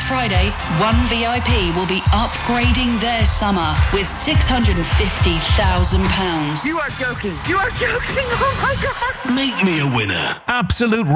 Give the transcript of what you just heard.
Friday, one VIP will be upgrading their summer with £650,000. You are joking. You are joking. Oh, my God. Make me a winner. Absolute